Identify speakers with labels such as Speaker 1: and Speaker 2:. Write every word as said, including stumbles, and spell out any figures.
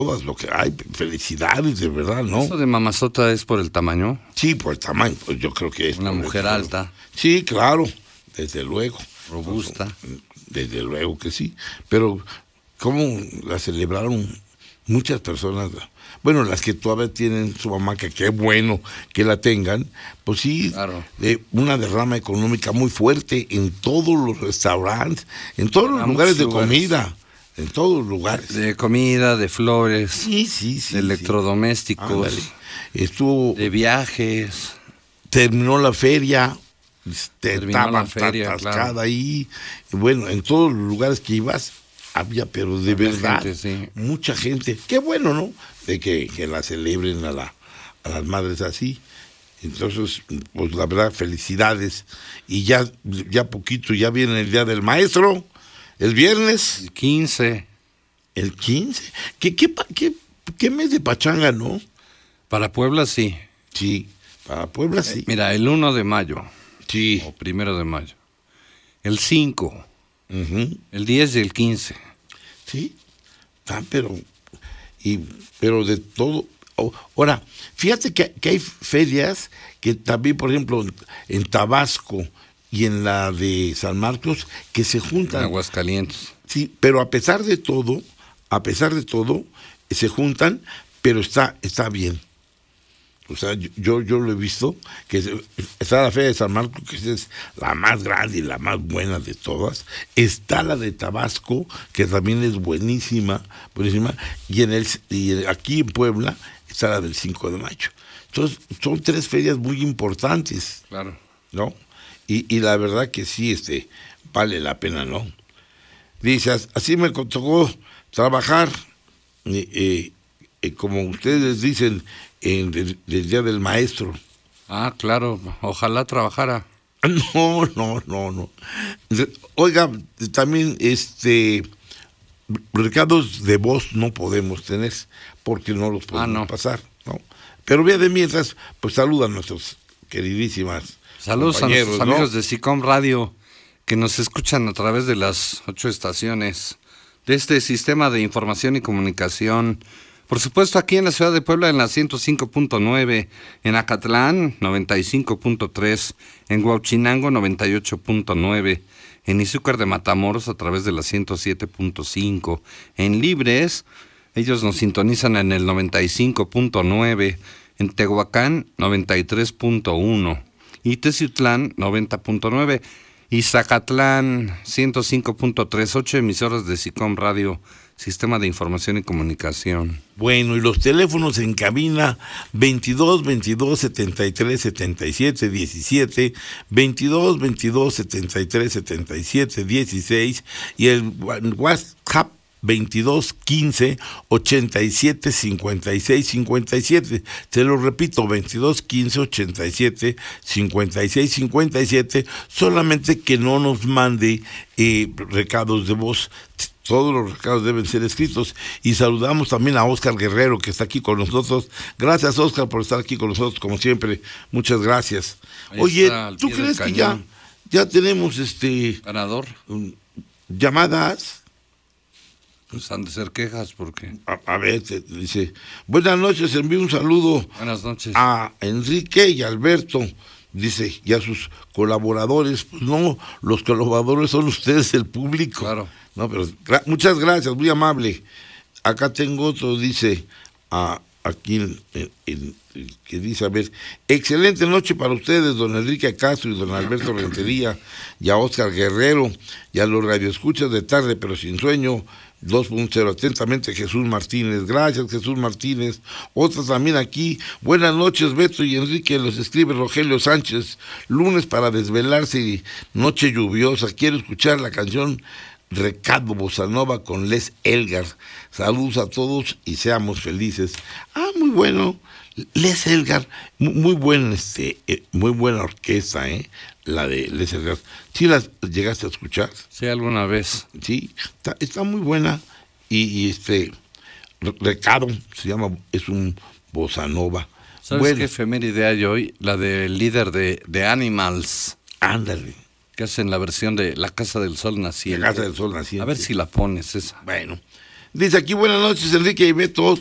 Speaker 1: todas lo que hay, felicidades, de verdad, ¿no?
Speaker 2: ¿Eso de mamazota es por el tamaño?
Speaker 1: Sí, por el tamaño, pues yo creo que es.
Speaker 2: Una mujer alta.
Speaker 1: Sí, claro, desde luego.
Speaker 2: Robusta.
Speaker 1: Desde luego que sí, pero ¿cómo la celebraron muchas personas? Bueno, las que todavía tienen su mamá, que qué bueno que la tengan, pues sí,
Speaker 2: claro.
Speaker 1: de una derrama económica muy fuerte en todos los restaurantes, en todos los lugares de lugares. comida, en todos los lugares.
Speaker 2: De comida, de flores,
Speaker 1: sí, sí, sí,
Speaker 2: de electrodomésticos,
Speaker 1: Ándale. Estuvo,
Speaker 2: de viajes.
Speaker 1: Terminó la feria,
Speaker 2: terminó
Speaker 1: estaba
Speaker 2: la feria,
Speaker 1: atascada
Speaker 2: claro.
Speaker 1: ahí, y bueno, en todos los lugares que ibas, había, pero de
Speaker 2: Había
Speaker 1: verdad,
Speaker 2: gente, sí.
Speaker 1: mucha gente. Qué bueno, ¿no? De que, que la celebren a, la, a las madres así. Entonces, pues la verdad, felicidades. Y ya, ya poquito, ya viene el Día del Maestro, el viernes.
Speaker 2: El quince.
Speaker 1: El quince. ¿Qué, qué, qué, qué mes de pachanga, no?
Speaker 2: Para Puebla, sí.
Speaker 1: Sí, para Puebla, sí.
Speaker 2: Mira, el uno de mayo.
Speaker 1: Sí.
Speaker 2: O primero de mayo. El cinco.
Speaker 1: Uh-huh.
Speaker 2: El diez y el quince.
Speaker 1: Sí, ah, pero, y, pero de todo. Oh, ahora, fíjate que, que hay ferias que también, por ejemplo, en Tabasco y en la de San Marcos, que se juntan.
Speaker 2: En Aguascalientes.
Speaker 1: Sí, pero a pesar de todo, a pesar de todo, se juntan, pero está, está bien. O sea, yo, yo lo he visto, que está la Feria de San Marcos, que es la más grande y la más buena de todas. Está la de Tabasco, que también es buenísima, buenísima. Y, en el, y aquí en Puebla está la del cinco de mayo. Entonces, son tres ferias muy importantes.
Speaker 2: Claro.
Speaker 1: ¿No? Y, y la verdad que sí, este, vale la pena, ¿no? Dice, así me tocó trabajar, eh, eh, eh, como ustedes dicen, en el, el Día del Maestro.
Speaker 2: Ah, claro, ojalá trabajara.
Speaker 1: No, no, no, no. Oiga, también este recados de voz no podemos tener porque no los podemos ah, no. pasar, ¿no? Pero vía de mientras, pues saludan a nuestros queridísimas
Speaker 2: saludos a nuestros ¿no? amigos de SICOM Radio que nos escuchan a través de las ocho estaciones de este sistema de información y comunicación. Por supuesto, aquí en la ciudad de Puebla, en la ciento cinco punto nueve, en Acatlán, noventa y cinco punto tres, en Huauchinango, noventa y ocho punto nueve, en Izúcar de Matamoros, a través de la ciento siete punto cinco, en Libres, ellos nos sintonizan en el noventa y cinco punto nueve, en Tehuacán, noventa y tres punto uno, y Teciutlán, noventa punto nueve, y Zacatlán, ciento cinco punto tres, ocho emisoras de SICOM Radio, Sistema de Información y Comunicación.
Speaker 1: Bueno, y los teléfonos en cabina veintidós, veintidós, setenta y tres, setenta y siete, diecisiete, veintidós, veintidós, setenta y tres, setenta y siete, dieciséis y el WhatsApp veintidós, quince, ochenta y siete, cincuenta y seis, cincuenta y siete. Te lo repito, veintidós, quince, ochenta y siete, cincuenta y seis, cincuenta y siete. Solamente que no nos mande eh, recados de voz. Todos los recados deben ser escritos. Y saludamos también a Óscar Guerrero, que está aquí con nosotros. Gracias, Óscar, por estar aquí con nosotros, como siempre. Muchas gracias. Ahí Oye, ¿tú crees que ya, ya tenemos este
Speaker 2: ganador?
Speaker 1: Um, llamadas.
Speaker 2: Pues han de ser quejas, porque...
Speaker 1: A, a ver, te, dice, buenas noches, envío un saludo.
Speaker 2: Buenas noches.
Speaker 1: A Enrique y Alberto, dice, y a sus colaboradores. Pues no, los colaboradores son ustedes, el público.
Speaker 2: Claro.
Speaker 1: No, pero gra- muchas gracias, muy amable. Acá tengo otro, dice, a, aquí, el, el, el, el, que dice, a ver, excelente noche para ustedes, don Enrique Castro y don Alberto Rentería, y a Óscar Guerrero, y a los radioescuchas de tarde, pero sin sueño, dos punto cero, atentamente Jesús Martínez. Gracias, Jesús Martínez. Otra también aquí, buenas noches, Beto y Enrique, los escribe Rogelio Sánchez, lunes para desvelarse y noche lluviosa, quiero escuchar la canción Recado Bossa Nova con Les Elgar. Saludos a todos y seamos felices. Ah, muy bueno. Les Elgar, muy, muy buena, este, eh, muy buena orquesta, eh, la de Les Elgar. ¿Sí las llegaste a escuchar?
Speaker 2: Sí, alguna vez.
Speaker 1: Sí, está, está muy buena. Y, y este Recado se llama, es un Bossa Nova.
Speaker 2: ¿Sabes
Speaker 1: bueno.
Speaker 2: qué efeméride hay hoy? La del líder de, de Animals.
Speaker 1: Ándale.
Speaker 2: Que hacen la versión de La Casa del Sol Naciente.
Speaker 1: La Casa del Sol Naciente.
Speaker 2: A ver si la pones esa.
Speaker 1: Bueno, Dice aquí, buenas noches, Enrique y Beto.